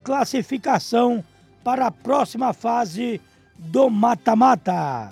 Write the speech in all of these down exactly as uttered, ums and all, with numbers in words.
classificação para a próxima fase do mata-mata.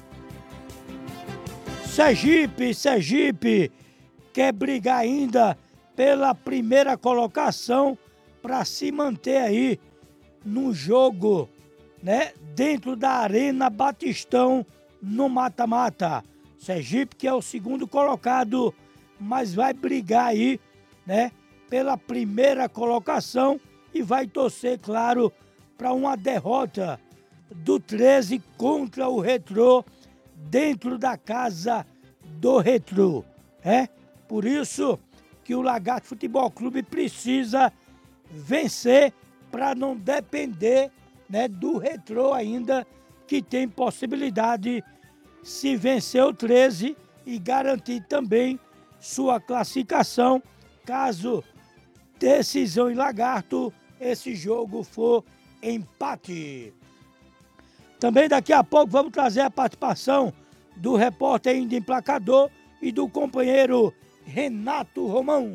Sergipe, Sergipe quer brigar ainda pela primeira colocação para se manter aí no jogo, né, dentro da Arena Batistão no mata-mata. Sergipe que é o segundo colocado, mas vai brigar aí, né, pela primeira colocação e vai torcer, claro, para uma derrota do treze contra o Retrô dentro da casa do Retrô, é? Por isso que o Lagarto Futebol Clube precisa vencer para não depender, né, do Retrô ainda, que tem possibilidade se vencer o treze e garantir também sua classificação, caso decisão em Lagarto, esse jogo for empate. Também daqui a pouco vamos trazer a participação do repórter ainda emplacador e do companheiro Renato Romão.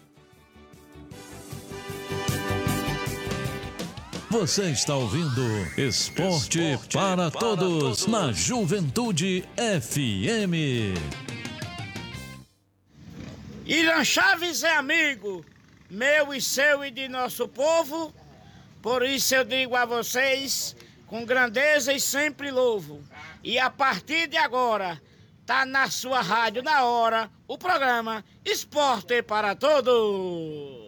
Você está ouvindo Esporte, Esporte para, para todos, todos na Juventude F M. Irã Chaves é amigo, meu e seu e de nosso povo, por isso eu digo a vocês, com grandeza e sempre louvo. E a partir de agora, tá na sua rádio, na hora, o programa Esporte para Todos.